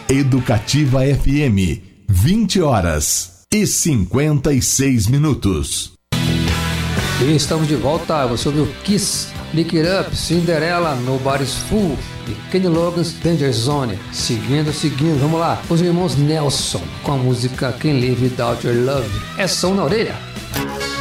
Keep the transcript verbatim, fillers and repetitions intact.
Educativa F M, vinte horas e cinquenta e seis minutos. E estamos de volta. Você ouviu Kiss, Lick It Up, Cinderella, Nobody's Fool e Kenny Loggins, Danger Zone. Seguindo, seguindo, vamos lá. Os irmãos Nelson com a música Can't Live Without Your Love. É som na orelha.